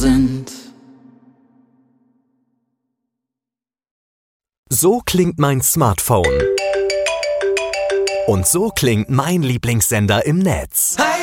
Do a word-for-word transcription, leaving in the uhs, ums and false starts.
sind. So klingt mein Smartphone. Und so klingt mein Lieblingssender im Netz.